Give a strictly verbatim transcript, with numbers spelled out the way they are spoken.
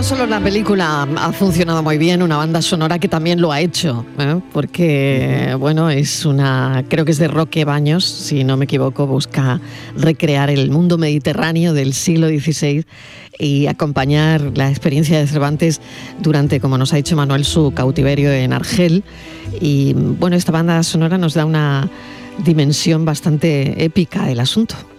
solo la película ha funcionado muy bien, una banda sonora que también lo ha hecho, ¿eh? Porque, bueno, es una, creo que es de Roque Baños, si no me equivoco, busca recrear el mundo mediterráneo del siglo dieciséis y acompañar la experiencia de Cervantes durante, como nos ha dicho Manuel, su cautiverio en Argel. Y, bueno, esta banda sonora nos da una dimensión bastante épica del asunto.